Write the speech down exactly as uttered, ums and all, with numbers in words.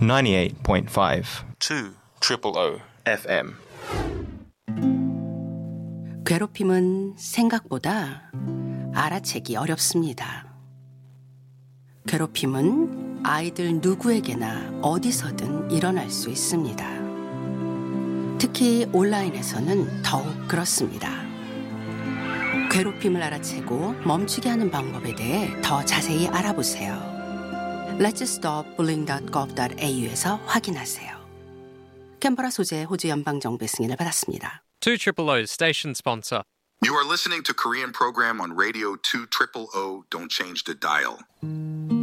ninety-eight point five two triple O 에프엠. 괴롭힘은 생각보다 알아채기 어렵습니다. 괴롭힘은 아이들 누구에게나 어디서든 일어날 수 있습니다. 특히 온라인에서는 더욱 그렇습니다. 괴롭힘을 알아채고 멈추게 하는 방법에 대해 더 자세히 알아보세요. let's stop bullying dot gov dot 에이유에서 확인하세요. 캔버라 소재 호주 연방정부의 승인을 받았습니다. two triple O's station sponsor. You are listening to Korean program on Radio two triple O. Don't change the dial.